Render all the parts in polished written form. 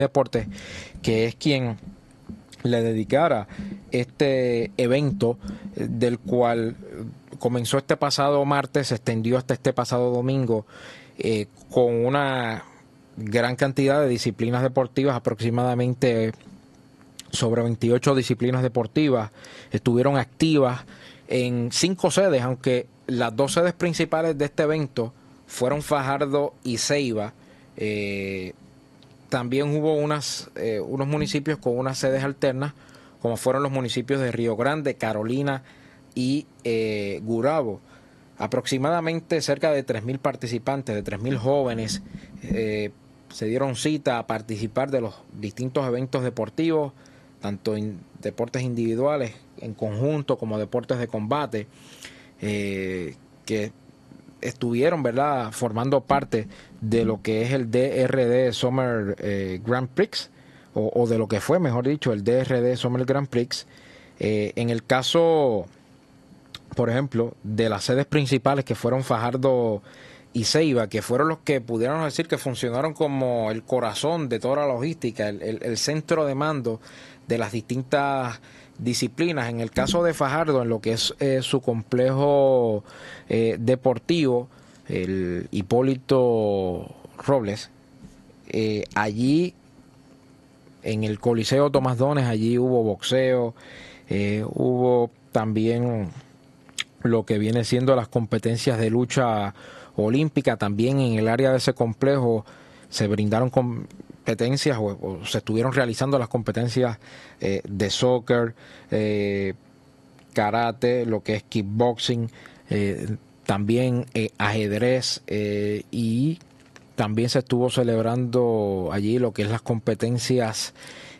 Deportes, que es quien le dedicara este evento, del cual comenzó este pasado martes, se extendió hasta este pasado domingo, con una gran cantidad de disciplinas deportivas, aproximadamente sobre 28 disciplinas deportivas estuvieron activas en 5 sedes, aunque las 2 sedes principales de este evento fueron Fajardo y Ceiba. También hubo unos municipios con unas sedes alternas, como fueron los municipios de Río Grande, Carolina y Gurabo. Aproximadamente cerca de 3.000 participantes, de 3.000 jóvenes, se dieron cita a participar de los distintos eventos deportivos, tanto en deportes individuales, en conjunto, como deportes de combate, que estuvieron, ¿verdad?, formando parte de lo que es el DRD Summer Grand Prix, o de lo que fue, mejor dicho, el DRD Summer Grand Prix. En el caso, por ejemplo, de las sedes principales, que fueron Fajardo y Ceiba, que fueron los que pudieron decir que funcionaron como el corazón de toda la logística, el centro de mando de las distintas disciplinas. En el caso de Fajardo, en lo que es su complejo deportivo, el Hipólito Robles, allí en el Coliseo Tomás Dones, allí hubo boxeo, hubo también lo que viene siendo las competencias de lucha olímpica. También en el área de ese complejo se brindaron competencias, o se estuvieron realizando las competencias de soccer, karate, lo que es kickboxing, también ajedrez, y también se estuvo celebrando allí lo que es las competencias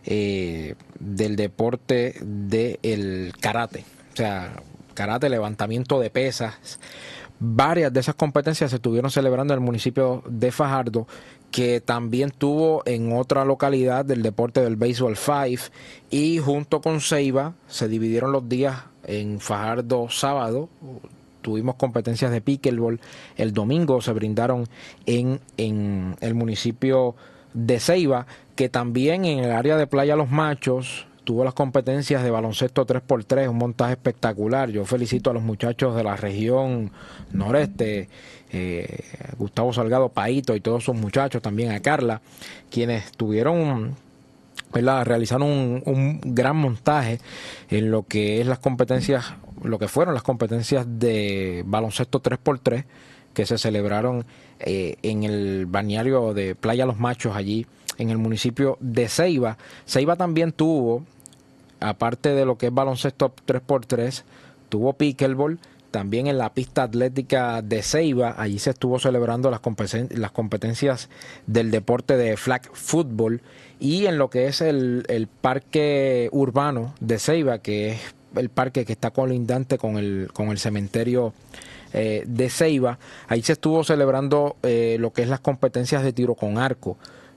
del deporte del karate, o sea, karate, levantamiento de pesas. Varias de esas competencias se estuvieron celebrando en el municipio de Fajardo, que también tuvo en otra localidad del deporte del béisbol 5, y junto con Ceiba se dividieron los días. En Fajardo sábado tuvimos competencias de pickleball, el domingo se brindaron en el municipio de Ceiba, que también en el área de Playa Los Machos tuvo las competencias de baloncesto 3x3, un montaje espectacular. Yo felicito a los muchachos de la región noreste, Gustavo Salgado, Paito y todos sus muchachos, también a Carla, quienes tuvieron, ¿verdad?, realizaron un gran montaje en lo que es las competencias, lo que fueron las competencias de baloncesto 3x3 que se celebraron en el balneario de Playa Los Machos, allí en el municipio de Ceiba. Ceiba también tuvo, aparte de lo que es baloncesto 3x3, tuvo pickleball. También en la pista atlética de Ceiba, allí se estuvo celebrando las competencias del deporte de flag football. Y en lo que es el parque urbano de Ceiba, que es el parque que está colindante con el cementerio de Ceiba, ahí se estuvo celebrando lo que es las competencias de tiro con arco.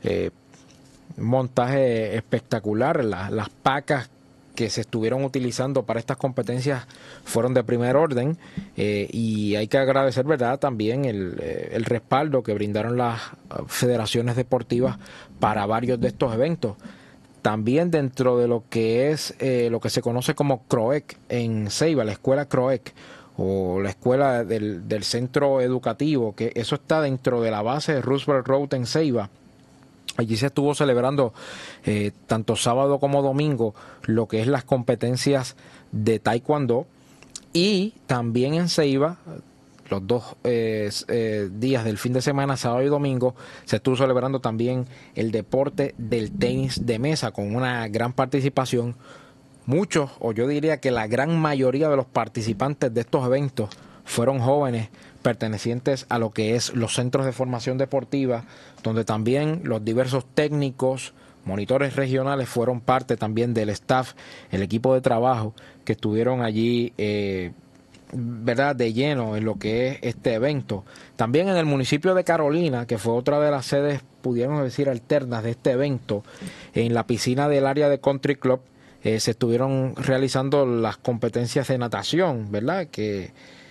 Un montaje espectacular. Las pacas que se estuvieron utilizando para estas competencias fueron de primer orden, y hay que agradecer, ¿verdad?, también el respaldo que brindaron las federaciones deportivas para varios de estos eventos. También dentro de lo que es lo que se conoce como CROEC en Ceiba, la escuela CROEC, o la escuela del centro educativo, que eso está dentro de la base de Roosevelt Road en Ceiba. Allí se estuvo celebrando tanto sábado como domingo lo que es las competencias de taekwondo, y también en Ceiba los 2 días del fin de semana, sábado y domingo, se estuvo celebrando también el deporte del tenis de mesa con una gran participación. Muchos, o yo diría que la gran mayoría de los participantes de estos eventos fueron jóvenes pertenecientes a lo que es los centros de formación deportiva, donde también los diversos técnicos, monitores regionales fueron parte también del staff, el equipo de trabajo que estuvieron allí, ¿verdad?, de lleno en lo que es este evento. También en el municipio de Carolina, que fue otra de las sedes, pudiéramos decir, alternas de este evento, en la piscina del área de Country Club, se estuvieron realizando las competencias de natación, ¿verdad?, que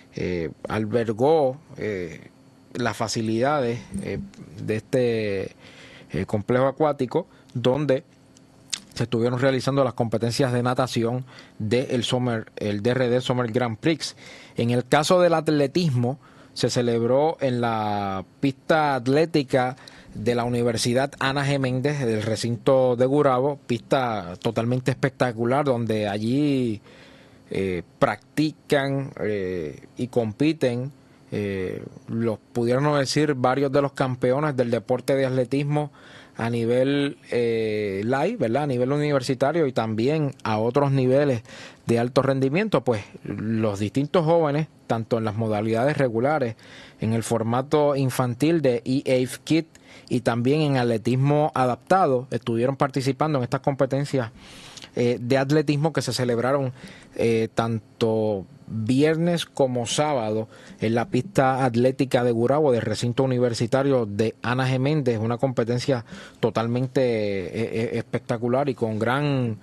albergó las facilidades de este complejo acuático. donde se estuvieron realizando las competencias de natación el DRD Summer Grand Prix. En el caso del atletismo, se celebró en la pista atlética de la Universidad Ana G. Méndez del recinto de Gurabo, pista totalmente espectacular donde allí practican y compiten los pudieron decir varios de los campeones del deporte de atletismo a nivel live, ¿verdad? A nivel universitario y también a otros niveles de alto rendimiento, pues los distintos jóvenes, tanto en las modalidades regulares, en el formato infantil de EAF Kit y también en atletismo adaptado, estuvieron participando en estas competencias de atletismo que se celebraron tanto viernes como sábado en la pista atlética de Gurabo del recinto universitario de Ana G. Méndez, una competencia totalmente espectacular y con gran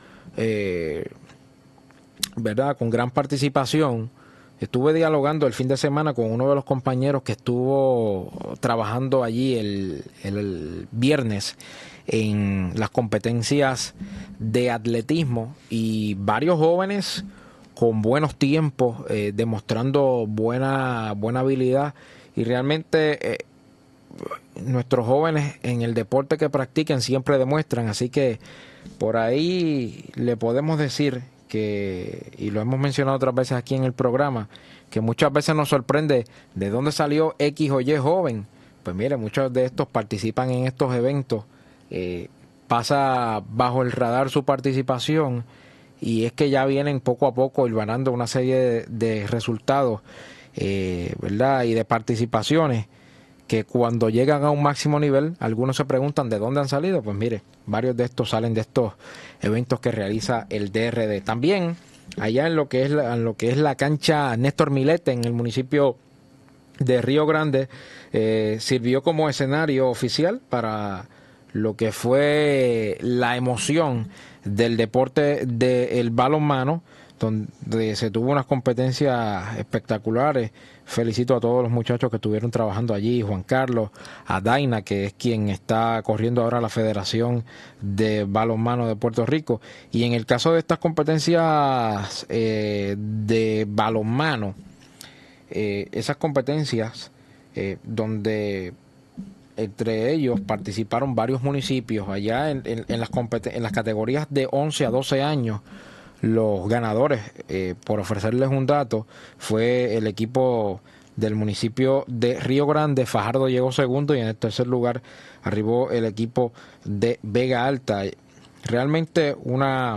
verdad, con gran participación. Estuve dialogando el fin de semana con uno de los compañeros que estuvo trabajando allí el viernes en las competencias de atletismo y varios jóvenes con buenos tiempos, demostrando buena habilidad y realmente nuestros jóvenes en el deporte que practiquen siempre demuestran, así que por ahí le podemos decir que, y lo hemos mencionado otras veces aquí en el programa, que muchas veces nos sorprende de dónde salió X o Y joven. Pues mire, muchos de estos participan en estos eventos, pasa bajo el radar su participación y es que ya vienen poco a poco ganando una serie de resultados, ¿verdad? Y de participaciones que cuando llegan a un máximo nivel, algunos se preguntan de dónde han salido. Pues mire, varios de estos salen de estos eventos que realiza el DRD. También allá en lo que es la cancha Néstor Milete en el municipio de Río Grande, sirvió como escenario oficial para lo que fue la emoción del deporte del balonmano, donde se tuvo unas competencias espectaculares. Felicito a todos los muchachos que estuvieron trabajando allí, Juan Carlos, a Daina, que es quien está corriendo ahora la Federación de Balonmano de Puerto Rico. Y en el caso de estas competencias de balonmano, esas competencias donde entre ellos participaron varios municipios allá en las categorías de 11 a 12 años. Los ganadores, por ofrecerles un dato, fue el equipo del municipio de Río Grande. Fajardo llegó segundo y en el tercer lugar arribó el equipo de Vega Alta. Realmente una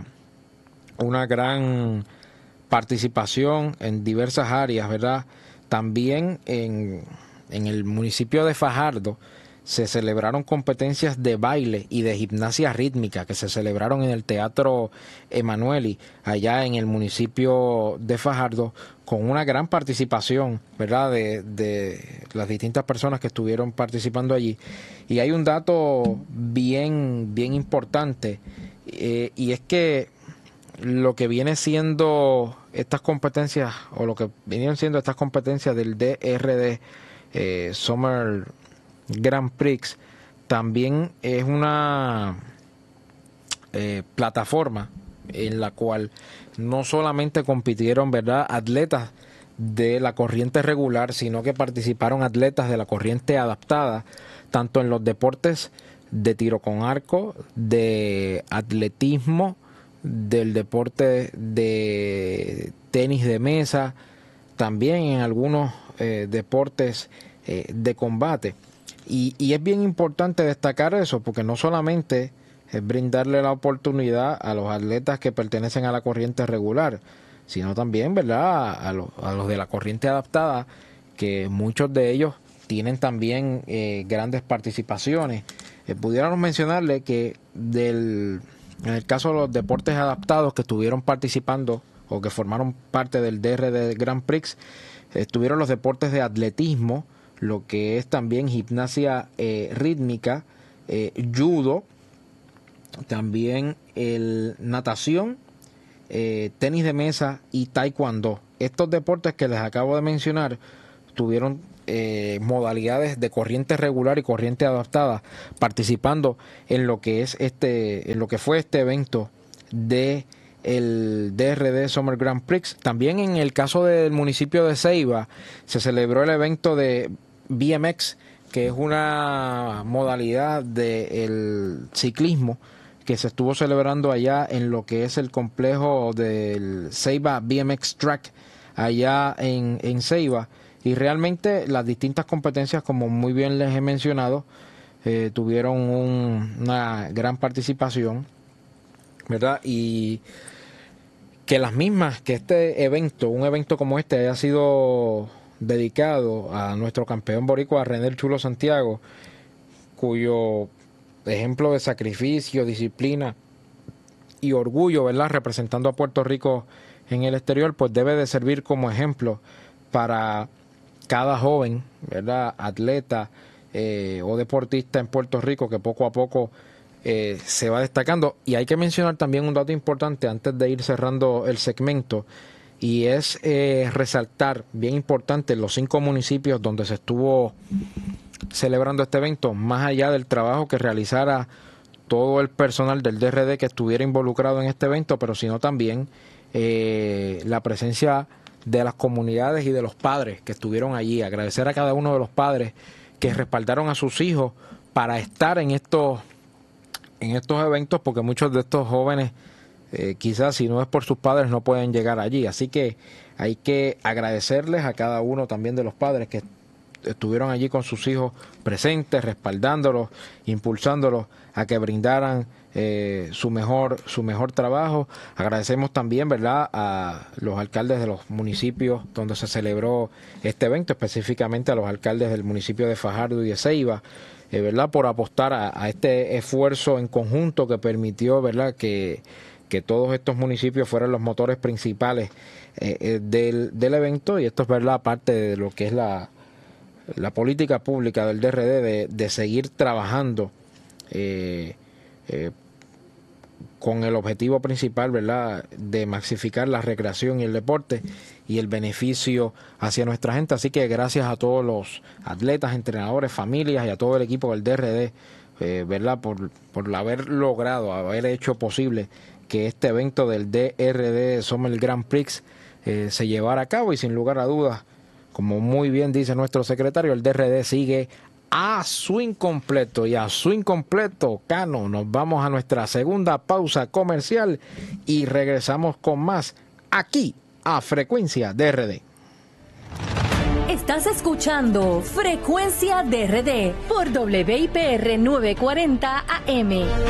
gran participación en diversas áreas, ¿verdad? También en el municipio de Fajardo se celebraron competencias de baile y de gimnasia rítmica que se celebraron en el Teatro Emanueli, allá en el municipio de Fajardo, con una gran participación, ¿verdad?, de las distintas personas que estuvieron participando allí. Y hay un dato bien importante, y es que lo que viene siendo estas competencias, o lo que vinieron siendo estas competencias del DRD Summer Grand Prix, también es una plataforma en la cual no solamente compitieron, ¿verdad?, atletas de la corriente regular, sino que participaron atletas de la corriente adaptada, tanto en los deportes de tiro con arco, de atletismo, del deporte de tenis de mesa, también en algunos deportes de combate. Y es bien importante destacar eso, porque no solamente es brindarle la oportunidad a los atletas que pertenecen a la corriente regular, sino también, ¿verdad?, a los de la corriente adaptada, que muchos de ellos tienen también grandes participaciones. Pudiéramos mencionarle que en el caso de los deportes adaptados que estuvieron participando o que formaron parte del DRD Grand Prix, estuvieron los deportes de atletismo, lo que es también gimnasia rítmica, judo, también natación, tenis de mesa y taekwondo. Estos deportes que les acabo de mencionar tuvieron modalidades de corriente regular y corriente adaptada participando en lo que es en lo que fue este evento de el DRD Summer Grand Prix. También en el caso del municipio de Ceiba se celebró el evento de BMX, que es una modalidad del ciclismo que se estuvo celebrando allá en lo que es el complejo del Ceiba BMX Track allá en Ceiba. Y realmente las distintas competencias, como muy bien les he mencionado, tuvieron una gran participación, ¿verdad? Y que las mismas, que este evento, un evento como este, haya sido dedicado a nuestro campeón boricua, René el Chulo Santiago, cuyo ejemplo de sacrificio, disciplina y orgullo, ¿verdad?, representando a Puerto Rico en el exterior, pues debe de servir como ejemplo para cada joven, ¿verdad?, atleta o deportista en Puerto Rico que poco a poco se va destacando. Y hay que mencionar también un dato importante antes de ir cerrando el segmento, y es resaltar, bien importante, los 5 municipios donde se estuvo celebrando este evento, más allá del trabajo que realizara todo el personal del DRD que estuviera involucrado en este evento, pero sino también la presencia de las comunidades y de los padres que estuvieron allí. Agradecer a cada uno de los padres que respaldaron a sus hijos para estar en estos eventos, porque muchos de estos jóvenes quizás si no es por sus padres no pueden llegar allí. Así que hay que agradecerles a cada uno también de los padres que estuvieron allí con sus hijos presentes, respaldándolos, impulsándolos a que brindaran su mejor trabajo. Agradecemos también, ¿verdad?, a los alcaldes de los municipios donde se celebró este evento, específicamente a los alcaldes del municipio de Fajardo y de Ceiba, ¿verdad?, por apostar a este esfuerzo en conjunto que permitió, ¿verdad?, que todos estos municipios fueran los motores principales del evento. Y esto es, ¿verdad?, parte de lo que es la política pública del DRD de seguir trabajando con el objetivo principal, ¿verdad?, de maxificar la recreación y el deporte y el beneficio hacia nuestra gente. Así que gracias a todos los atletas, entrenadores, familias y a todo el equipo del DRD, ¿verdad?, por haber logrado, haber hecho posible que este evento del DRD Summer Grand Prix se llevara a cabo. Y sin lugar a dudas, como muy bien dice nuestro secretario, el DRD sigue a su incompleto, y a su incompleto, Cano. Nos vamos a nuestra segunda pausa comercial y regresamos con más aquí a Frecuencia DRD. Estás escuchando Frecuencia DRD por WIPR 940 AM.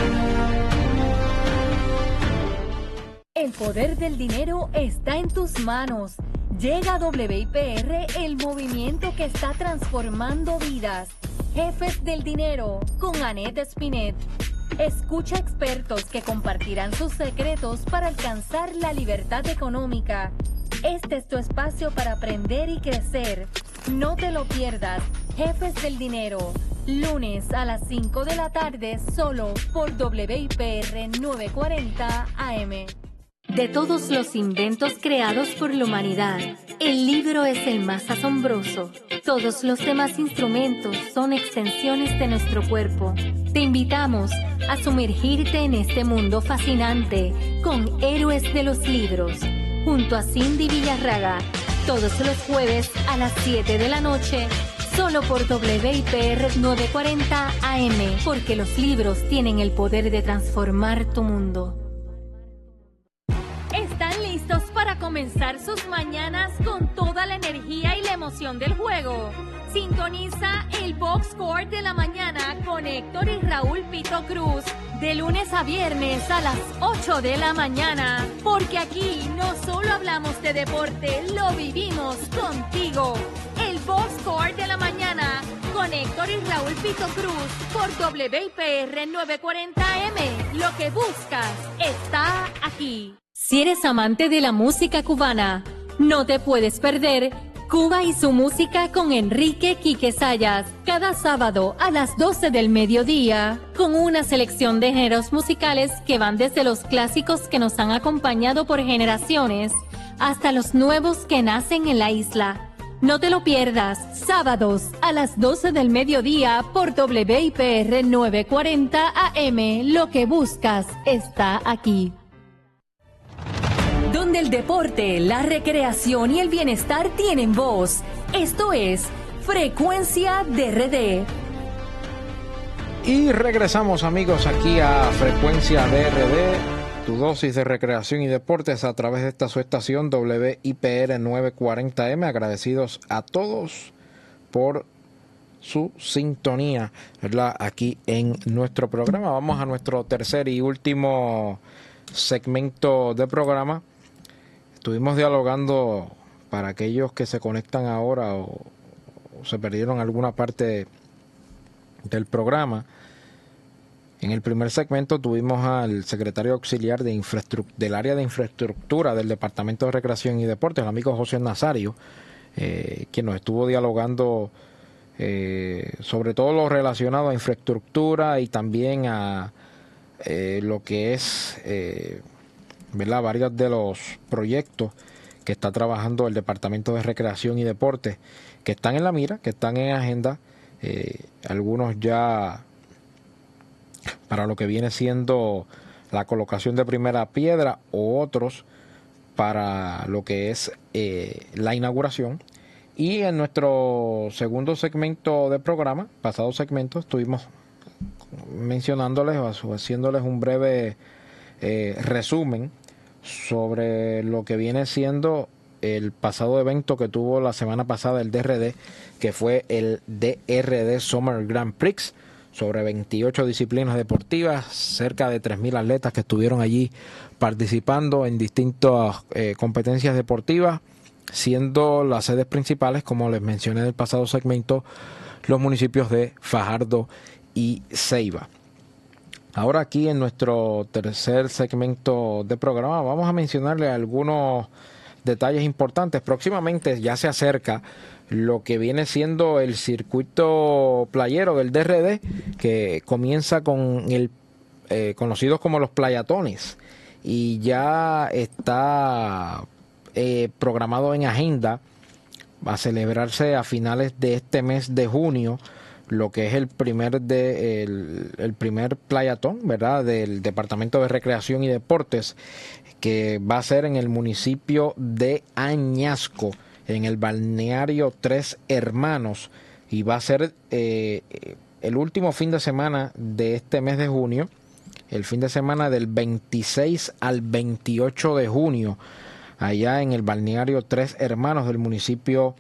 El poder del dinero está en tus manos. Llega a WIPR, el movimiento que está transformando vidas. Jefes del Dinero, con Annette Espinet. Escucha expertos que compartirán sus secretos para alcanzar la libertad económica. Este es tu espacio para aprender y crecer. No te lo pierdas. Jefes del Dinero, lunes a las 5 de la tarde, solo por WIPR 940 AM. De todos los inventos creados por la humanidad, el libro es el más asombroso. Todos los demás instrumentos son extensiones de nuestro cuerpo. Te invitamos a sumergirte en este mundo fascinante con Héroes de los Libros, junto a Cindy Villarraga, todos los jueves a las 7 de la noche, solo por WIPR 940 AM, porque los libros tienen el poder de transformar tu mundo. ¿Están listos para comenzar sus mañanas con toda la energía y la emoción del juego? Sintoniza el Box Score de la mañana con Héctor y Raúl Pito Cruz, de lunes a viernes a las 8 de la mañana, porque aquí no solo hablamos de deporte, lo vivimos contigo. El Box Score de la mañana con Héctor y Raúl Pito Cruz por WIPR 940M. Lo que buscas está aquí. Si eres amante de la música cubana, no te puedes perder Cuba y su música con Enrique Quique Sayas, cada sábado a las 12 del mediodía, con una selección de géneros musicales que van desde los clásicos que nos han acompañado por generaciones hasta los nuevos que nacen en la isla. No te lo pierdas, sábados a las 12 del mediodía por WIPR 940 AM. Lo que buscas está aquí. Donde el deporte, la recreación y el bienestar tienen voz. Esto es Frecuencia DRD. Y regresamos, amigos, aquí a Frecuencia DRD, tu dosis de recreación y deportes a través de esta su estación WIPR 940M. Agradecidos a todos por su sintonía, ¿verdad? Aquí en nuestro programa. Vamos a nuestro tercer y último segmento de programa. Estuvimos dialogando, para aquellos que se conectan ahora o se perdieron alguna parte del programa. En el primer segmento tuvimos al secretario auxiliar del área de infraestructura del Departamento de Recreación y Deportes, el amigo José Nazario, quien nos estuvo dialogando sobre todo lo relacionado a infraestructura y también a lo que es, ¿verdad?, varios de los proyectos que está trabajando el Departamento de Recreación y Deportes, que están en la mira, que están en agenda, algunos ya para lo que viene siendo la colocación de primera piedra, o otros para lo que es la inauguración. Y en nuestro segundo segmento de programa, pasado segmento, estuvimos mencionándoles o haciéndoles un breve resumen sobre lo que viene siendo el pasado evento que tuvo la semana pasada el DRD, que fue el DRD Summer Grand Prix, sobre 28 disciplinas deportivas, cerca de 3.000 atletas que estuvieron allí participando en distintas competencias deportivas, siendo las sedes principales, como les mencioné en el pasado segmento, los municipios de Fajardo y Ceiba. Ahora aquí en nuestro tercer segmento de programa vamos a mencionarle algunos detalles importantes. Próximamente ya se acerca lo que viene siendo el circuito playero del DRD, que comienza con el conocidos como los playatones, y ya está programado en agenda. Va a celebrarse a finales de este mes de junio lo que es el primer playatón, ¿verdad?, del Departamento de Recreación y Deportes, que va a ser en el municipio de Añasco, en el balneario Tres Hermanos, y va a ser el último fin de semana de este mes de junio, el fin de semana del 26 al 28 de junio, allá en el balneario Tres Hermanos del municipio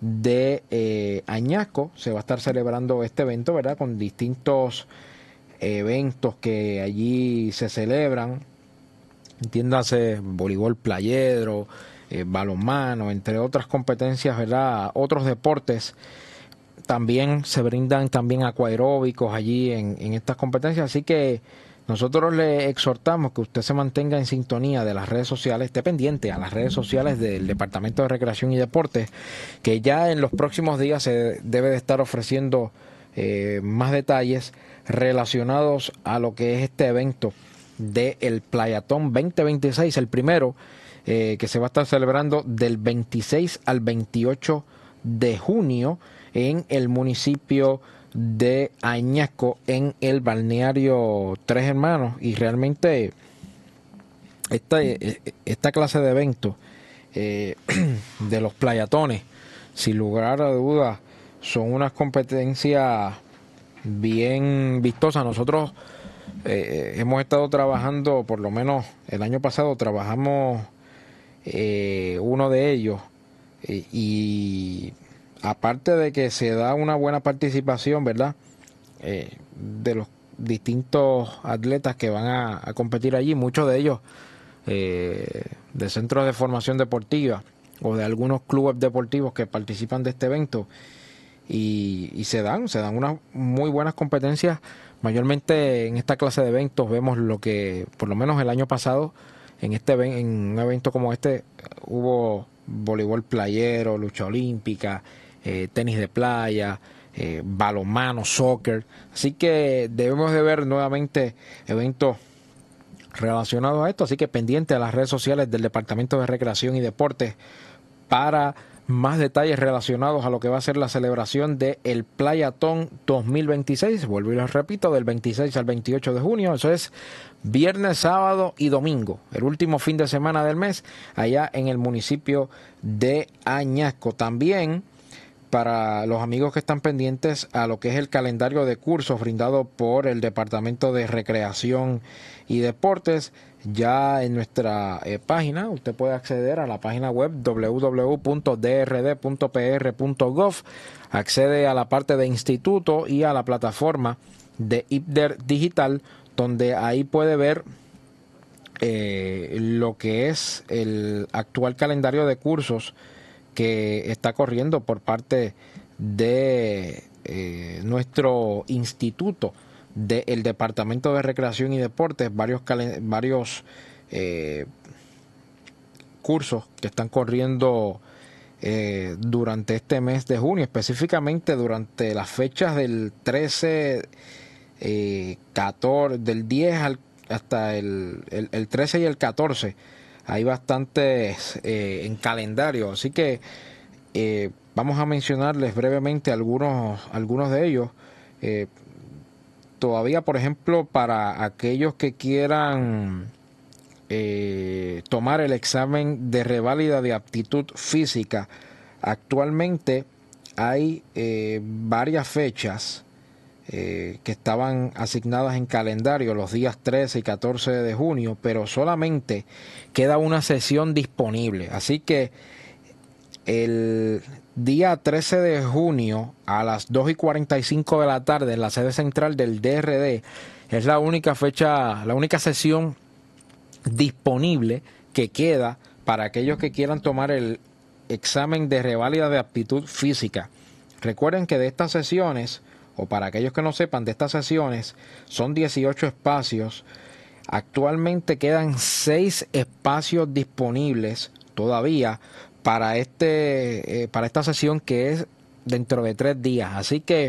de Añasco. Se va a estar celebrando este evento, ¿verdad?, con distintos eventos que allí se celebran, entiéndase voleibol playero, balonmano, entre otras competencias, ¿verdad?, otros deportes. También se brindan también acuaeróbicos allí en estas competencias, así que nosotros le exhortamos que usted se mantenga en sintonía de las redes sociales, esté pendiente a las redes sociales del Departamento de Recreación y Deportes, que ya en los próximos días se debe de estar ofreciendo más detalles relacionados a lo que es este evento del Playatón 2026, el primero que se va a estar celebrando del 26 al 28 de junio en el municipio de Añasco, en el balneario Tres Hermanos. Y realmente esta clase de eventos de los playatones, sin lugar a dudas, son unas competencias bien vistosas. Nosotros hemos estado trabajando, por lo menos el año pasado trabajamos uno de ellos, y aparte de que se da una buena participación, ¿verdad?, de los distintos atletas que van a competir allí, muchos de ellos de centros de formación deportiva o de algunos clubes deportivos que participan de este evento, y se dan unas muy buenas competencias. Mayormente en esta clase de eventos vemos lo que, por lo menos el año pasado, en un evento como este, hubo voleibol playero, lucha olímpica, tenis de playa, balonmano, soccer. Así que debemos de ver nuevamente eventos relacionados a esto, así que pendiente a las redes sociales del Departamento de Recreación y Deportes para más detalles relacionados a lo que va a ser la celebración de el Playatón 2026. Vuelvo y les repito, del 26 al 28 de junio. Eso es viernes, sábado y domingo, el último fin de semana del mes, allá en el municipio de Añasco. También para los amigos que están pendientes a lo que es el calendario de cursos brindado por el Departamento de Recreación y Deportes, ya en nuestra página usted puede acceder a la página web www.drd.pr.gov, accede a la parte de instituto y a la plataforma de IPDER Digital, donde ahí puede ver lo que es el actual calendario de cursos que está corriendo por parte de nuestro instituto del Departamento de Recreación y Deportes, varios cursos que están corriendo durante este mes de junio, específicamente durante las fechas del 13, 14, del 10 hasta el 13 y el 14. Hay bastantes en calendario, así que vamos a mencionarles brevemente algunos de ellos. Todavía, por ejemplo, para aquellos que quieran tomar el examen de reválida de aptitud física, actualmente hay varias fechas que estaban asignadas en calendario los días 13 y 14 de junio, pero solamente queda una sesión disponible. Así que el día 13 de junio a las 2:45 de la tarde en la sede central del DRD es la única fecha, la única sesión disponible que queda para aquellos que quieran tomar el examen de reválida de aptitud física. Recuerden que de estas sesiones, o para aquellos que no sepan, de estas sesiones son 18 espacios. Actualmente quedan 6 espacios disponibles todavía para esta sesión, que es dentro de 3 días. Así que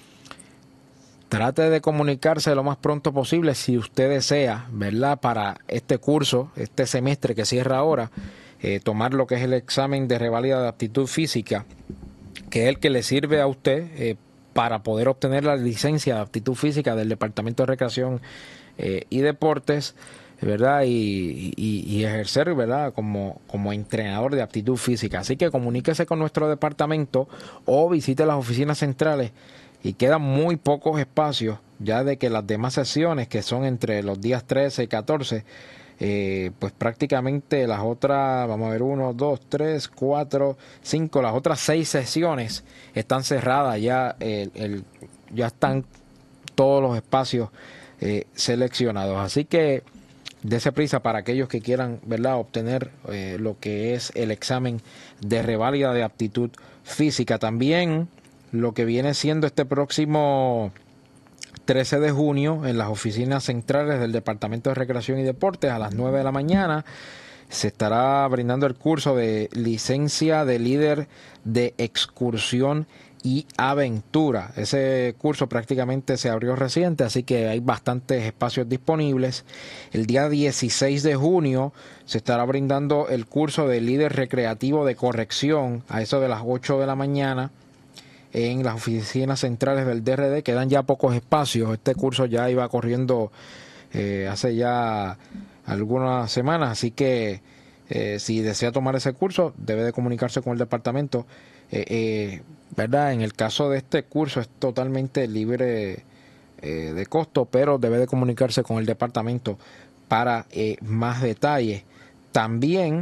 trate de comunicarse lo más pronto posible si usted desea, ¿verdad?, para este curso, este semestre que cierra ahora, tomar lo que es el examen de reválida de aptitud física, que es el que le sirve a usted para poder obtener la licencia de aptitud física del Departamento de Recreación y Deportes, ¿verdad? Y ejercer, ¿verdad?, como entrenador de aptitud física. Así que comuníquese con nuestro departamento o visite las oficinas centrales, y quedan muy pocos espacios ya de que las demás sesiones, que son entre los días 13 y 14, pues prácticamente las otras, vamos a ver, 1, 2, 3, 4, 5, las otras 6 sesiones están cerradas ya, ya están todos los espacios seleccionados. Así que dése prisa para aquellos que quieran, ¿verdad?, obtener lo que es el examen de reválida de aptitud física. También lo que viene siendo este próximo 13 de junio en las oficinas centrales del Departamento de Recreación y Deportes a las 9 de la mañana se estará brindando el curso de licencia de líder de excursión y aventura. Ese curso prácticamente se abrió reciente, así que hay bastantes espacios disponibles. El día 16 de junio se estará brindando el curso de líder recreativo de corrección a eso de las 8 de la mañana en las oficinas centrales del DRD. Quedan ya pocos espacios. Este curso ya iba corriendo hace ya algunas semanas, así que si desea tomar ese curso debe de comunicarse con el departamento, ¿verdad? En el caso de este curso es totalmente libre de costo, pero debe de comunicarse con el departamento para más detalles. También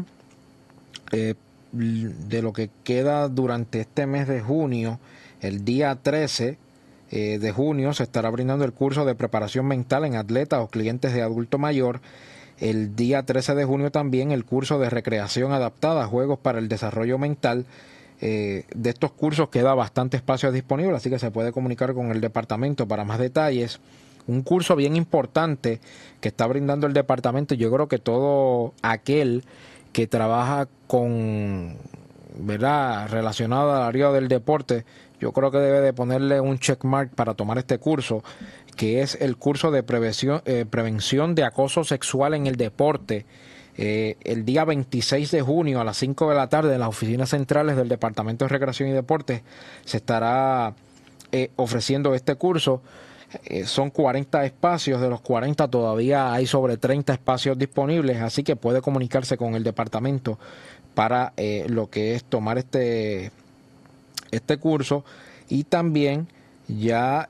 de lo que queda durante este mes de junio, el día 13 de junio se estará brindando el curso de preparación mental en atletas o clientes de adulto mayor. El día 13 de junio también el curso de recreación adaptada, juegos para el desarrollo mental. De estos cursos queda bastante espacio disponible, así que se puede comunicar con el departamento para más detalles. Un curso bien importante que está brindando el departamento, yo creo que todo aquel que trabaja con, ¿verdad?, relacionado al área del deporte, yo creo que debe de ponerle un checkmark para tomar este curso, que es el curso de prevención de acoso sexual en el deporte. El día 26 de junio a las 5 de la tarde en las oficinas centrales del Departamento de Recreación y Deportes se estará ofreciendo este curso. Son 40 espacios, de los 40 todavía hay sobre 30 espacios disponibles, así que puede comunicarse con el departamento para lo que es tomar este curso. Y también ya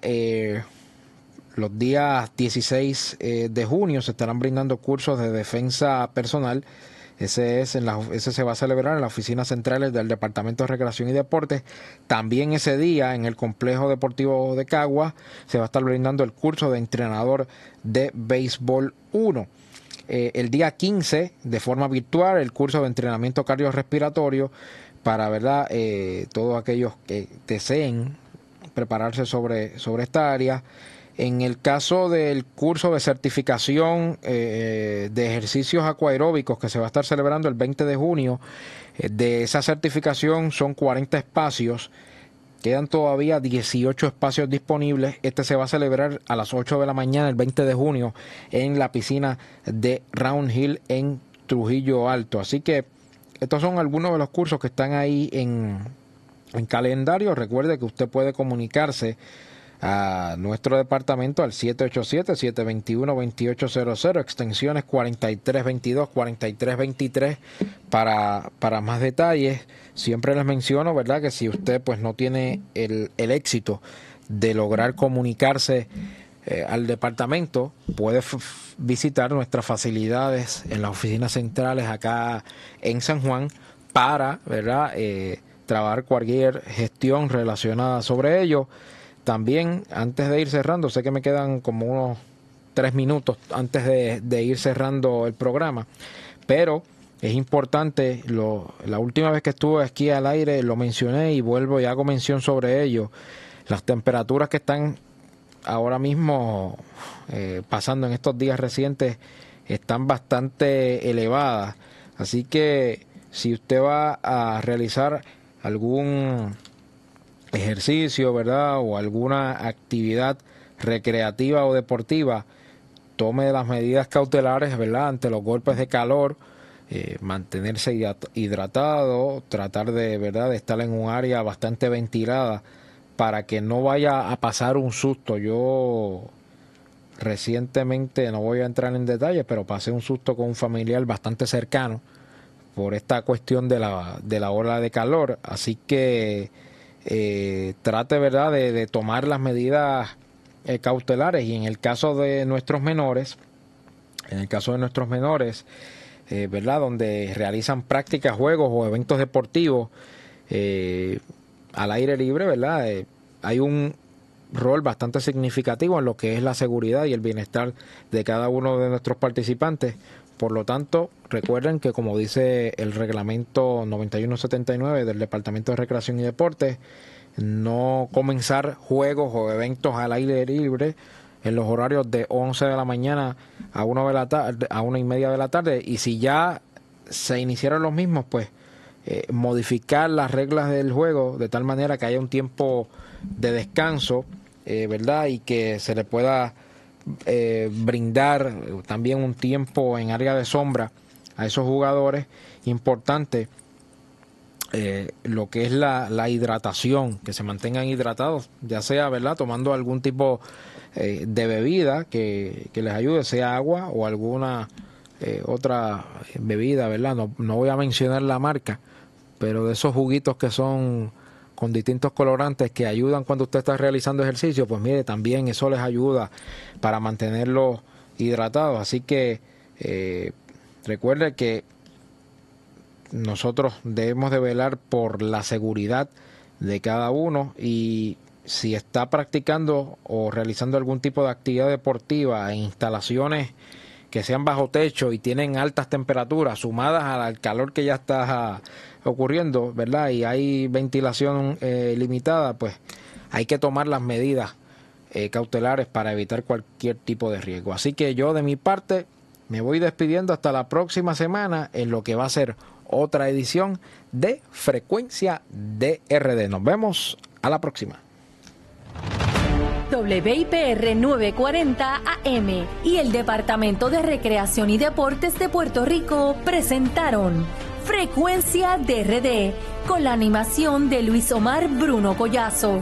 los días 16 de junio se estarán brindando cursos de defensa personal. Ese se va a celebrar en las oficinas centrales del Departamento de Recreación y Deportes. También ese día en el Complejo Deportivo de Caguas se va a estar brindando el curso de entrenador de béisbol 1. El día 15 de forma virtual el curso de entrenamiento cardiorrespiratorio para, ¿verdad?, todos aquellos que deseen prepararse sobre esta área. En el caso del curso de certificación de ejercicios acuaeróbicos que se va a estar celebrando el 20 de junio, de esa certificación son 40 espacios, quedan todavía 18 espacios disponibles. Este se va a celebrar a las 8 de la mañana el 20 de junio en la piscina de Round Hill en Trujillo Alto. Así que estos son algunos de los cursos que están ahí en calendario. Recuerde que usted puede comunicarse a nuestro departamento al 787-721-2800, extensiones 4322, 4323 para más detalles. Siempre les menciono, ¿verdad?, que si usted pues no tiene el éxito de lograr comunicarse al departamento, puede visitar nuestras facilidades en las oficinas centrales acá en San Juan para, ¿verdad?, trabajar cualquier gestión relacionada sobre ello. También, antes de ir cerrando, sé que me quedan como unos 3 minutos antes de ir cerrando el programa, pero es importante, la última vez que estuve aquí al aire lo mencioné y vuelvo y hago mención sobre ello. Las temperaturas que están ahora mismo pasando en estos días recientes están bastante elevadas, así que si usted va a realizar algún ejercicio, ¿verdad?, o alguna actividad recreativa o deportiva, tome las medidas cautelares, ¿verdad?, ante los golpes de calor, mantenerse hidratado, tratar de, ¿verdad?, de estar en un área bastante ventilada para que no vaya a pasar un susto. Yo recientemente, no voy a entrar en detalles, pero pasé un susto con un familiar bastante cercano por esta cuestión de la ola de calor, así que trate, ¿verdad?, de tomar las medidas cautelares. Y en el caso de nuestros menores, ¿verdad?, donde realizan prácticas, juegos o eventos deportivos al aire libre, ¿verdad?, hay un rol bastante significativo en lo que es la seguridad y el bienestar de cada uno de nuestros participantes. Por lo tanto, recuerden que, como dice el reglamento 9179 del Departamento de Recreación y Deportes, no comenzar juegos o eventos al aire libre en los horarios de 11 de la mañana a 1 de la tarde, a 1:30 de la tarde, y si ya se iniciaron los mismos, pues modificar las reglas del juego de tal manera que haya un tiempo de descanso, ¿verdad?, y que se le pueda brindar también un tiempo en área de sombra a esos jugadores. Importante lo que es la hidratación, que se mantengan hidratados, ya sea, ¿verdad?, tomando algún tipo de bebida que les ayude, sea agua o alguna otra bebida, ¿verdad? No voy a mencionar la marca, pero de esos juguitos que son con distintos colorantes que ayudan cuando usted está realizando ejercicio, pues mire, también eso les ayuda para mantenerlos hidratados. Así que recuerde que nosotros debemos de velar por la seguridad de cada uno, y si está practicando o realizando algún tipo de actividad deportiva en instalaciones que sean bajo techo y tienen altas temperaturas sumadas al calor que ya está ocurriendo, ¿verdad?, y hay ventilación limitada, pues hay que tomar las medidas cautelares para evitar cualquier tipo de riesgo. Así que yo, de mi parte, me voy despidiendo hasta la próxima semana en lo que va a ser otra edición de Frecuencia DRD. Nos vemos a la próxima. WIPR 940 AM y el Departamento de Recreación y Deportes de Puerto Rico presentaron Frecuencia DRD con la animación de Luis Omar Bruno Collazo.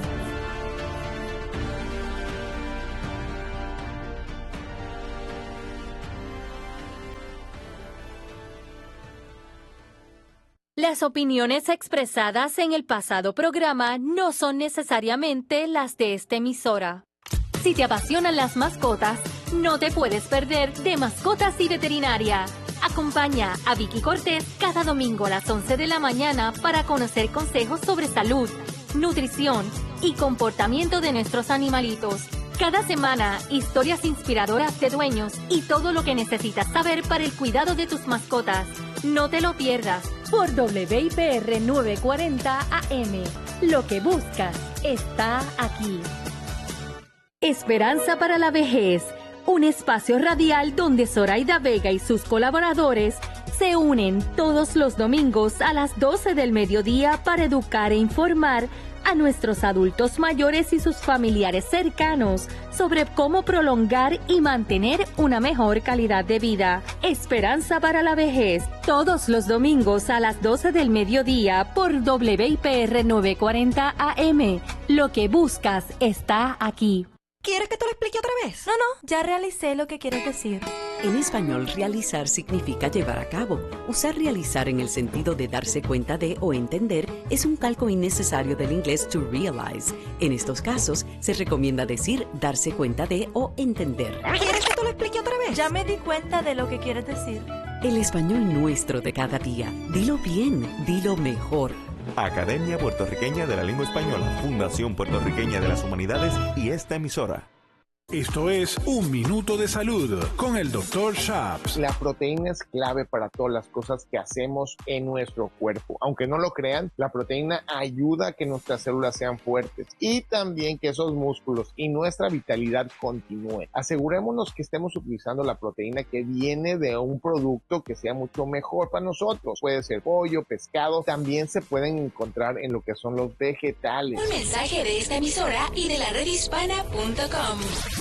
Las opiniones expresadas en el pasado programa no son necesariamente las de esta emisora. Si te apasionan las mascotas, no te puedes perder de Mascotas y Veterinaria. Acompaña a Vicky Cortés cada domingo a las 11 de la mañana para conocer consejos sobre salud, nutrición y comportamiento de nuestros animalitos. Cada semana, historias inspiradoras de dueños y todo lo que necesitas saber para el cuidado de tus mascotas. No te lo pierdas por WIPR 940 AM. Lo que buscas está aquí. Esperanza para la Vejez, un espacio radial donde Zoraida Vega y sus colaboradores se unen todos los domingos a las 12 del mediodía para educar e informar a nuestros adultos mayores y sus familiares cercanos sobre cómo prolongar y mantener una mejor calidad de vida. Esperanza para la Vejez, todos los domingos a las 12 del mediodía por WIPR 940 AM. Lo que buscas está aquí. ¿Quieres que te lo explique otra vez? No, ya realicé lo que quieres decir. En español, realizar significa llevar a cabo. Usar realizar en el sentido de darse cuenta de o entender es un calco innecesario del inglés to realize. En estos casos, se recomienda decir darse cuenta de o entender. ¿Quieres que te lo explique otra vez? Ya me di cuenta de lo que quieres decir. El español nuestro de cada día. Dilo bien, dilo mejor. Academia Puertorriqueña de la Lengua Española, Fundación Puertorriqueña de las Humanidades y esta emisora. Esto es Un Minuto de Salud con el Dr. Shaps. La proteína es clave para todas las cosas que hacemos en nuestro cuerpo. Aunque no lo crean, la proteína ayuda a que nuestras células sean fuertes y también que esos músculos y nuestra vitalidad continúen. Asegurémonos que estemos utilizando la proteína que viene de un producto que sea mucho mejor para nosotros. Puede ser pollo, pescado, también se pueden encontrar en lo que son los vegetales. Un mensaje de esta emisora y de la redhispana.com.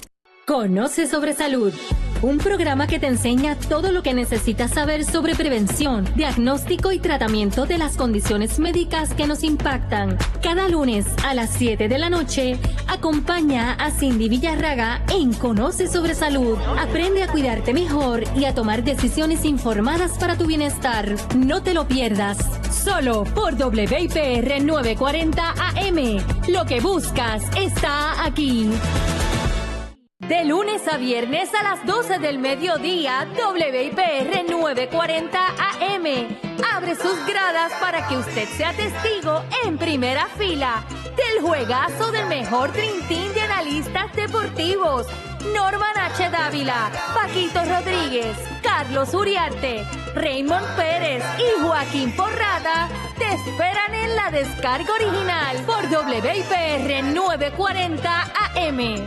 Conoce sobre salud, un programa que te enseña todo lo que necesitas saber sobre prevención, diagnóstico y tratamiento de las condiciones médicas que nos impactan. Cada lunes a las 7 de la noche, acompaña a Cindy Villarraga en Conoce sobre Salud. Aprende a cuidarte mejor y a tomar decisiones informadas para tu bienestar. No te lo pierdas, solo por WIPR 940 AM. Lo que buscas está aquí. De lunes a viernes a las 12 del mediodía, WIPR 940 AM abre sus gradas para que usted sea testigo en primera fila del juegazo del mejor Dream Team de analistas deportivos. Norman H. Dávila, Paquito Rodríguez, Carlos Uriarte, Raymond Pérez y Joaquín Porrada te esperan en la descarga original por WIPR 940 AM.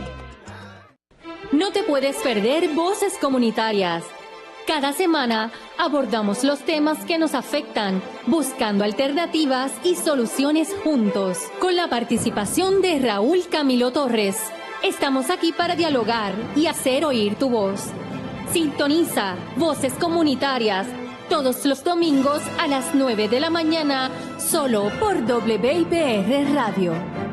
No te puedes perder Voces Comunitarias. Cada semana abordamos los temas que nos afectan, buscando alternativas y soluciones juntos, con la participación de Raúl Camilo Torres. Estamos aquí para dialogar y hacer oír tu voz. Sintoniza Voces Comunitarias todos los domingos a las 9 de la mañana, solo por WIPR Radio.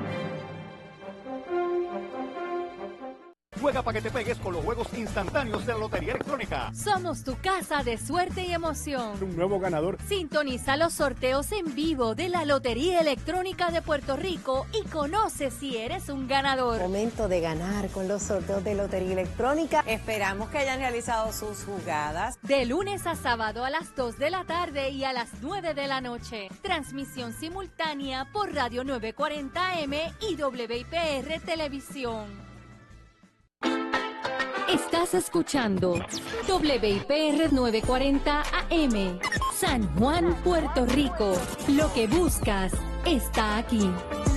Juega para que te pegues con los juegos instantáneos de la Lotería Electrónica. Somos tu casa de suerte y emoción. Un nuevo ganador. Sintoniza los sorteos en vivo de la Lotería Electrónica de Puerto Rico y conoce si eres un ganador. Momento de ganar con los sorteos de Lotería Electrónica. Esperamos que hayan realizado sus jugadas. De lunes a sábado a las 2 de la tarde y a las 9 de la noche. Transmisión simultánea por Radio 940 M y WIPR Televisión. Estás escuchando WIPR 940 AM, San Juan, Puerto Rico. Lo que buscas está aquí.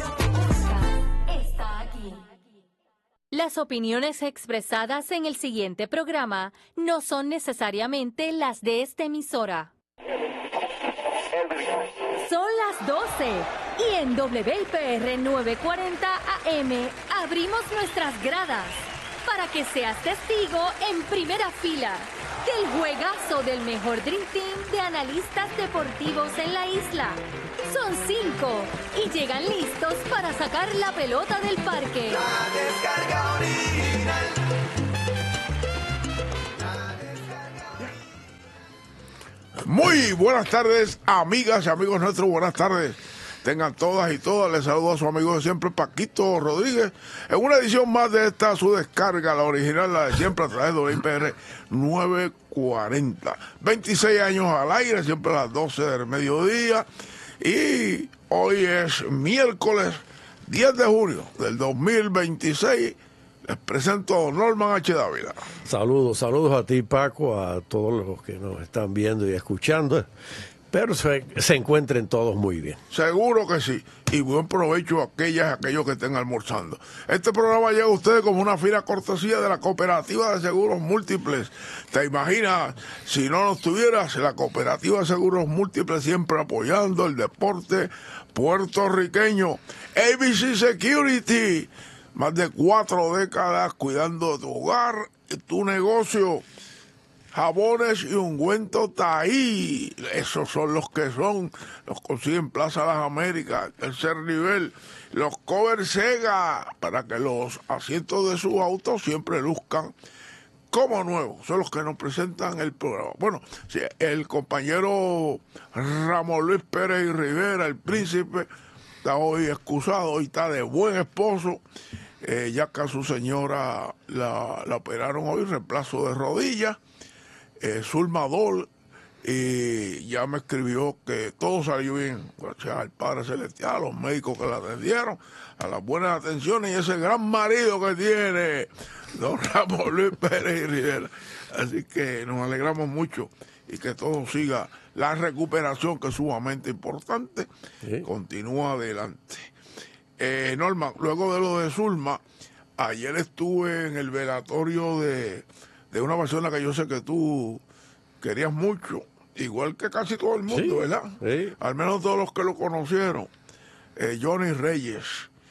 Las opiniones expresadas en el siguiente programa no son necesariamente las de esta emisora. Son las 12 Y en WIPR 940 AM abrimos nuestras gradas para que seas testigo en primera fila del juegazo del mejor Dream Team de analistas deportivos en la isla. Son 5 y llegan listos para sacar la pelota del parque. La descarga original. Muy buenas tardes, amigas y amigos nuestros, buenas tardes. Tengan todas y todas, les saludo a su amigo de siempre, Paquito Rodríguez, en una edición más de esta, su descarga, la original, la de siempre, a través de WIPR 940. 26 años al aire, siempre a las 12 del mediodía, y hoy es miércoles 10 de junio del 2026. Les presento a don Norman H. Dávila. Saludos a ti, Paco, a todos los que nos están viendo y escuchando. Pero se encuentren todos muy bien. Seguro que sí. Y buen provecho a aquellos que estén almorzando. Este programa llega a ustedes como una fina cortesía de la Cooperativa de Seguros Múltiples. ¿Te imaginas si no nos tuvieras la Cooperativa de Seguros Múltiples siempre apoyando el deporte puertorriqueño? ABC Security, más de 4 décadas cuidando de tu hogar y tu negocio. Jabones y ungüentos Taí, esos son los consiguen Plaza Las Américas, tercer nivel. Los cover Sega, para que los asientos de su auto siempre luzcan como nuevos, son los que nos presentan el programa. Bueno, sí, el compañero Ramón Luis Pérez y Rivera, el príncipe, está hoy excusado, hoy está de buen esposo, ya que a su señora la operaron hoy, reemplazo de rodillas. Zulma Dol, y ya me escribió que todo salió bien, gracias al Padre Celestial, a los médicos que la atendieron, a las buenas atenciones y ese gran marido que tiene don Ramón Luis Pérez y Rivera. Así que nos alegramos mucho y que todo siga la recuperación, que es sumamente importante, sí. Continúa adelante. Norma, luego de lo de Zulma, ayer estuve en el velatorio de una persona que yo sé que tú querías mucho, igual que casi todo el mundo, sí, ¿verdad? Sí. Al menos todos los que lo conocieron. Johnny Reyes.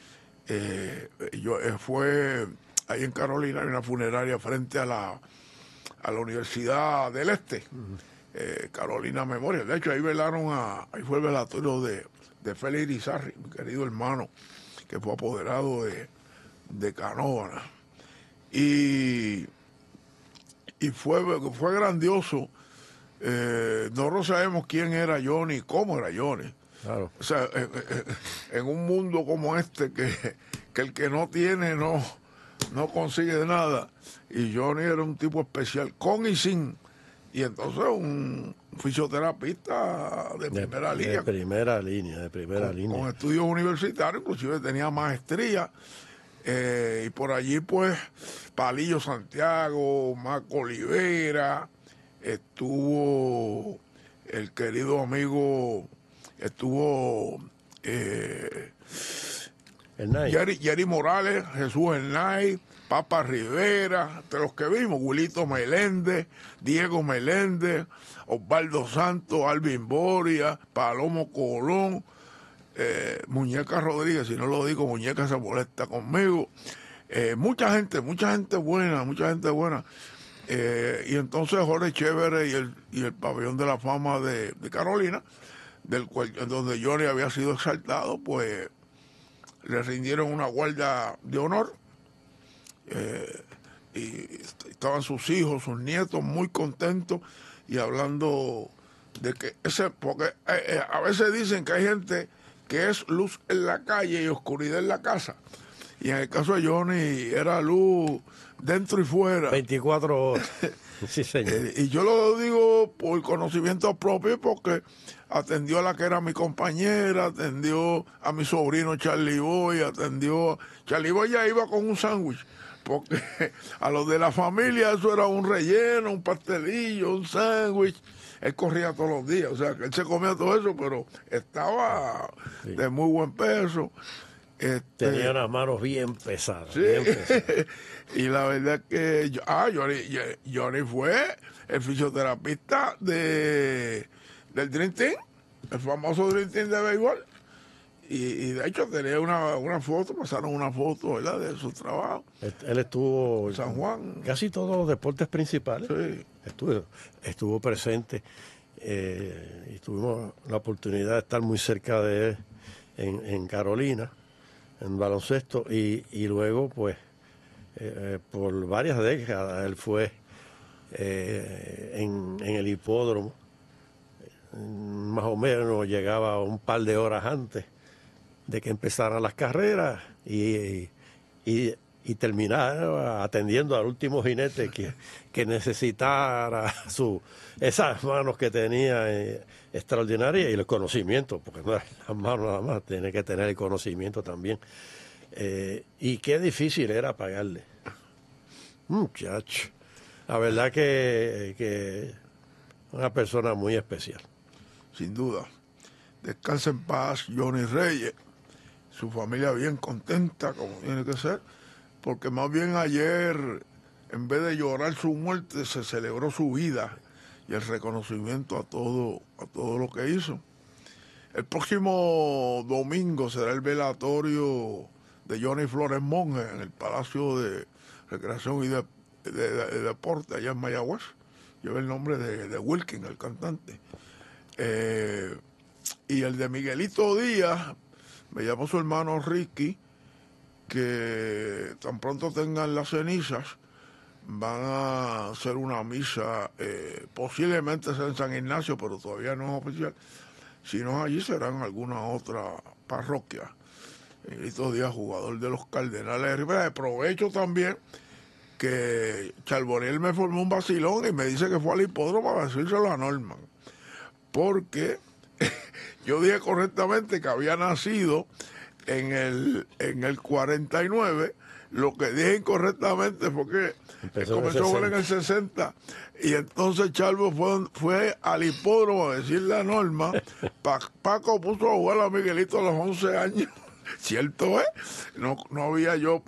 Fue ahí en Carolina, hay una funeraria frente a la Universidad del Este, Carolina Memorial. De hecho, ahí fue el velatorio de Félix Irizarry, mi querido hermano, que fue apoderado de Canóvana. Y fue grandioso. Nosotros sabemos quién era Johnny y cómo era Johnny. Claro. O sea, en un mundo como este, que el que no tiene no consigue nada. Y Johnny era un tipo especial, con y sin. Y entonces un fisioterapista de primera línea. De primera línea. Con estudios universitarios, inclusive tenía maestría. Y por allí, pues, Palillo Santiago, Marco Olivera, estuvo el querido amigo, Jerry Morales, Jesús Hernay, Papa Rivera, de los que vimos, Wilito Meléndez, Diego Meléndez, Osvaldo Santos, Alvin Boria, Palomo Colón, Muñeca Rodríguez, si no lo digo, Muñeca se molesta conmigo. Mucha gente buena. Y entonces Jorge Chévere y el pabellón de la fama de Carolina, donde Johnny había sido exaltado, pues le rindieron una guardia de honor. Y estaban sus hijos, sus nietos muy contentos y hablando de que porque a veces dicen que hay gente que es luz en la calle y oscuridad en la casa. Y en el caso de Johnny era luz dentro y fuera. 24 horas. Sí, señor. Y yo lo digo por conocimiento propio, porque atendió a la que era mi compañera, atendió a mi sobrino Charlie Boy, Charlie Boy ya iba con un sándwich, porque a los de la familia eso era un relleno, un pastelillo, un sándwich. Él corría todos los días, o sea, que él se comía todo eso, pero estaba de muy buen peso. Tenía unas manos bien pesadas. Sí. Bien pesadas. Y la verdad es que Johnny fue el fisioterapista del Dream Team, el famoso Dream Team de béisbol. Y de hecho tenía una foto, pasaron una foto, ¿verdad?, de su trabajo. Él estuvo en San Juan. Casi todos los deportes principales. Sí. Estuvo presente y tuvimos la oportunidad de estar muy cerca de él en Carolina, en baloncesto, y luego, pues, por varias décadas él fue en el hipódromo. Más o menos llegaba un par de horas antes de que empezaran las carreras y terminaba atendiendo al último jinete que necesitara esas manos que tenía extraordinarias y el conocimiento, porque no es las manos nada más, tiene que tener el conocimiento también. Y qué difícil era pagarle. Muchacho, la verdad que una persona muy especial. Sin duda. Descansa en paz Johnny Reyes, su familia bien contenta, como tiene que ser, porque más bien ayer, en vez de llorar su muerte, se celebró su vida y el reconocimiento a todo lo que hizo. El próximo domingo será el velatorio de Johnny Flores Monge en el Palacio de Recreación y de Deporte allá en Mayagüez. Lleva el nombre de Wilkin, el cantante. Y el de Miguelito Díaz, me llamó su hermano Ricky, que tan pronto tengan las cenizas, van a hacer una misa, posiblemente sea en San Ignacio, pero todavía no es oficial. Si no, allí será en alguna otra parroquia. Miguelito Díaz, jugador de los Cardenales de Rivera. Aprovecho también que Charboniel me formó un vacilón y me dice que fue al hipódromo para decírselo a Norman. Porque yo dije correctamente que había nacido en el 49, lo que dije incorrectamente fue que comenzó a jugar en el 60, y entonces Charbo fue al hipódromo a decirle a Norma, Paco puso a jugar a Miguelito a los 11 años. Cierto es, no había yo,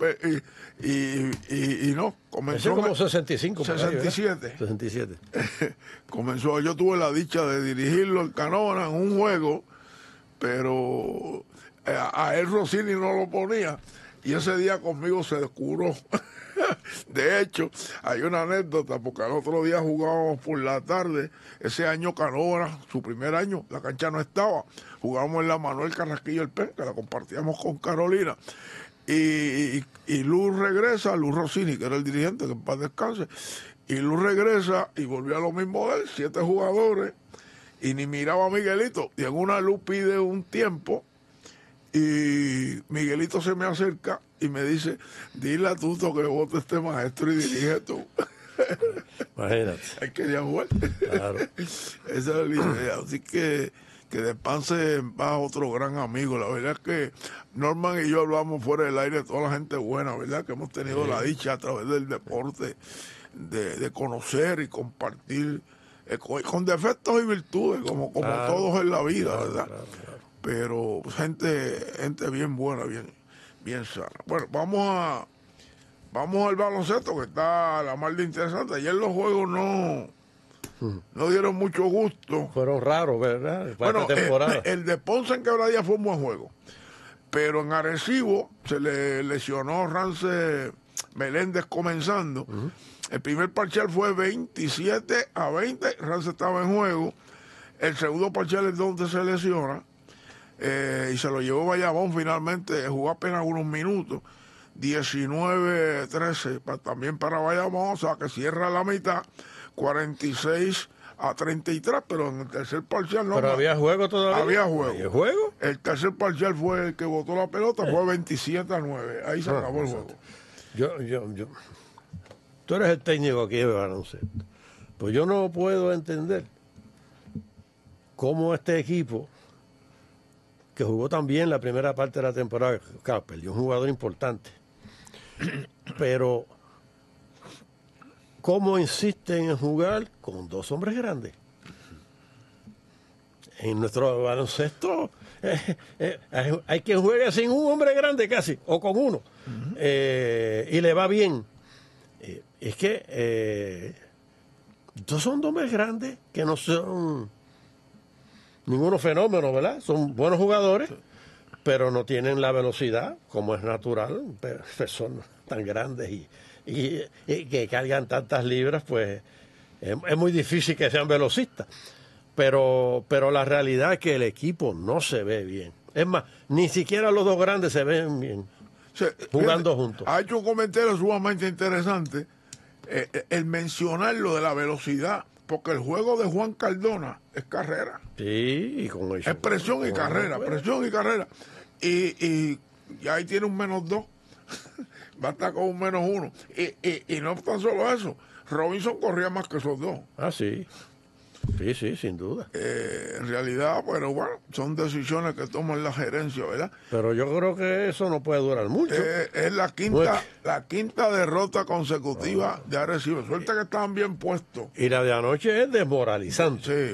y no, comenzó como 65, 67. 67. Comenzó, yo tuve la dicha de dirigirlo en Canóvana en un juego, pero a él Rossini no lo ponía, y ese día conmigo se descubrió. De hecho, hay una anécdota, porque al otro día jugábamos por la tarde. Ese año Canóvana, su primer año, la cancha no estaba. Jugábamos en la Manuel Carrasquillo El Pen, que la compartíamos con Carolina. Y Luz regresa, Luz Rossini, que era el dirigente, que en paz descanse. Y Luz regresa y volvió a lo mismo de él, 7 jugadores, y ni miraba a Miguelito. Y en una Luz pide un tiempo, y Miguelito se me acerca y me dice, dile a Tuto que vote este maestro y dirige tú. Imagínate. Él quería jugar. Claro. Esa era la idea. Así que descanse en paz otro gran amigo. La verdad es que Norman y yo hablamos fuera del aire de toda la gente buena, ¿verdad? Que hemos tenido la dicha a través del deporte de conocer y compartir con defectos y virtudes, como claro, todos en la vida, claro, ¿verdad? Claro. Pero gente bien buena, bien sana. Bueno, vamos al baloncesto, que está la más de interesante. Ayer los juegos no dieron mucho gusto. Fueron raros, ¿verdad? Bueno, el de Ponce en Quebradilla fue un buen juego, pero en Arecibo se le lesionó Rance Meléndez comenzando. El primer parcial fue 27-20, Rance estaba en juego. El segundo parcial es donde se lesiona. Y se lo llevó Bayamón finalmente, jugó apenas unos minutos, 19-13 también para Bayamón, o sea que cierra la mitad, 46-33, pero en el tercer parcial no. ¿Pero había juego todavía? Había juego. ¿Había juego? El tercer parcial fue el que botó la pelota, fue 27-9, ahí se acabó el juego. Yo. Tú eres el técnico aquí de baloncesto. Pues yo no puedo entender cómo este equipo, que jugó también la primera parte de la temporada, claro, perdió un jugador importante, pero cómo insisten en jugar con 2 hombres grandes. En nuestro baloncesto hay quien juega sin un hombre grande casi, o con uno, y le va bien. Es que 2 son hombres grandes que no son ninguno fenómeno, ¿verdad? Son buenos jugadores, pero no tienen la velocidad, como es natural, personas tan grandes y que cargan tantas libras, pues es muy difícil que sean velocistas. Pero la realidad es que el equipo no se ve bien. Es más, ni siquiera los dos grandes se ven bien jugando juntos. Ha hecho un comentario sumamente interesante, el mencionar lo de la velocidad, porque el juego de Juan Cardona es carrera. Sí, y con eso. Es presión y carrera, presión y carrera. Y ahí tiene un -2. Va a estar con un -1. Y no tan solo eso, Robinson corría más que esos dos. Ah, sí. Sí, sin duda. En realidad, pero bueno, son decisiones que toman la gerencia, ¿verdad? Pero yo creo que eso no puede durar mucho. Es la quinta derrota consecutiva de Arecibo. Suerte que estaban bien puestos. Y la de anoche es desmoralizante. Sí,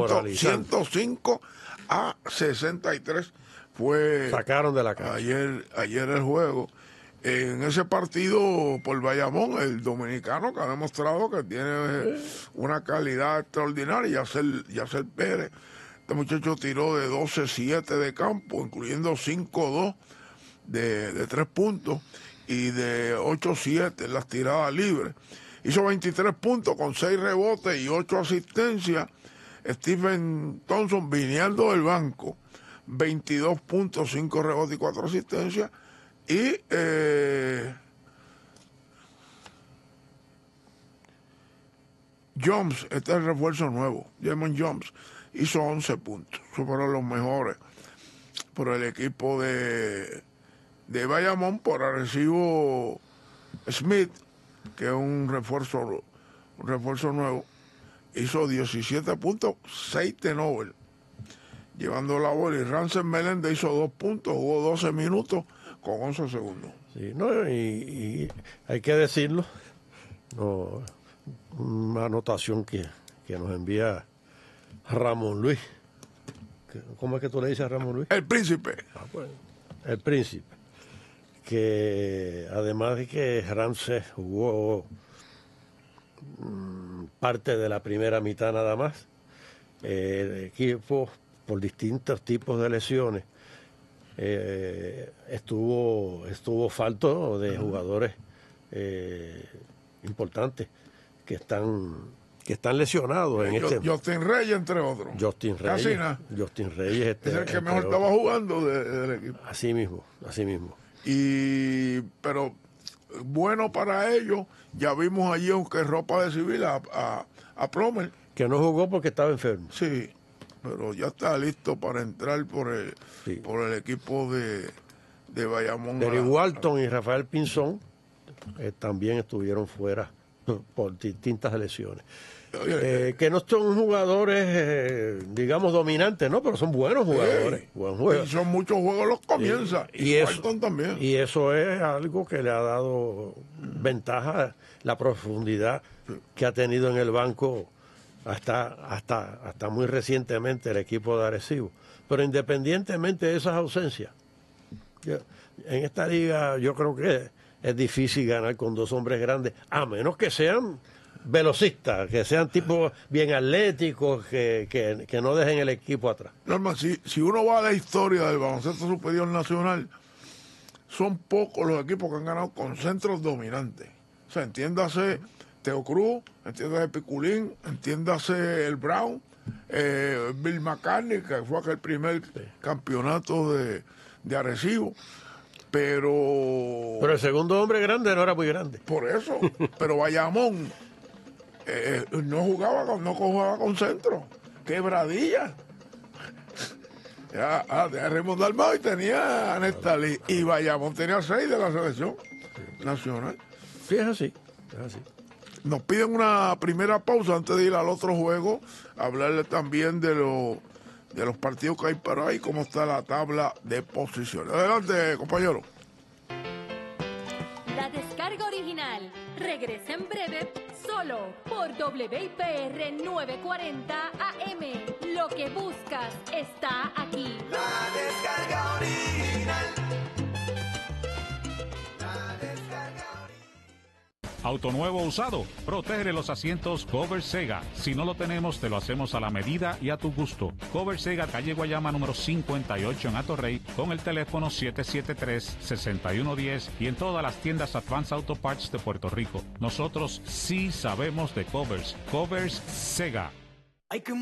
100-63 fue. Sacaron de la casa. Ayer el juego. En ese partido por Bayamón, el dominicano que ha demostrado que tiene una calidad extraordinaria, Yacel Pérez. Este muchacho tiró de 12-7 de campo, incluyendo 5-2 de 3 puntos y de 8-7 en las tiradas libres. Hizo 23 puntos con 6 rebotes y 8 asistencias. Stephen Thompson viniendo del banco, 22 puntos, 5 rebotes y 4 asistencias. Y Jones, este es el refuerzo nuevo, Jamon Jones, hizo 11 puntos, fueron los mejores por el equipo de Bayamón. Por Arecibo, Smith, que es un refuerzo nuevo, hizo 17 puntos, 6 turnovers, llevando la bola. Y Rancel Meléndez hizo 2 puntos, jugó 12 minutos con 11 segundos. Sí, no, y hay que decirlo, no, una anotación que nos envía Ramón Luis. ¿Cómo es que tú le dices a Ramón Luis? El Príncipe. Bueno, el Príncipe. Que además de que Ramsey jugó parte de la primera mitad nada más, el equipo, por distintos tipos de lesiones, estuvo falto de jugadores importantes que están lesionados en este. Justin Reyes, entre otros. Justin Reyes es el que mejor estaba jugando del equipo. Así mismo. Pero bueno para ellos, ya vimos allí, aunque ropa de civil, a Plomer, que no jugó porque estaba enfermo. Sí, pero ya está listo para entrar por el equipo de Bayamón. Derry Walton y Rafael Pinzón también estuvieron fuera por distintas lesiones. Que no son jugadores, digamos, dominantes, ¿no? Pero son buenos jugadores. Y son muchos juegos los comienza. Y Walton también. Y eso es algo que le ha dado ventaja, la profundidad que ha tenido en el banco hasta muy recientemente el equipo de Arecibo. Pero independientemente de esas ausencias, en esta liga yo creo que es difícil ganar con dos hombres grandes, a menos que sean velocistas, que sean tipos bien atléticos, que no dejen el equipo atrás. Norma, si uno va a la historia del baloncesto superior nacional, son pocos los equipos que han ganado con centros dominantes. O sea, entiéndase Teo Cruz, entiéndase Piculín, entiéndase el Brown, Bill McCartney, que fue aquel primer campeonato de Arecibo. Pero el segundo hombre grande no era muy grande. Por eso. Pero Bayamón no jugaba con centro. Quebradilla. Ya Raymond Dalmau y tenía a Nestalí. Y Bayamón tenía 6 de la selección nacional. Sí, es así. Nos piden una primera pausa antes de ir al otro juego. Hablarle también de los partidos que hay para ahí, cómo está la tabla de posiciones. Adelante, compañero. La descarga original regresa en breve solo por WIPR 940 AM. Lo que buscas está aquí. La descarga original. Auto nuevo o usado, protege los asientos Cover Sega. Si no lo tenemos, te lo hacemos a la medida y a tu gusto. Cover Sega, calle Guayama número 58 en Atorrey, con el teléfono 773-6110 y en todas las tiendas Advance Auto Parts de Puerto Rico. Nosotros sí sabemos de covers. Covers Sega.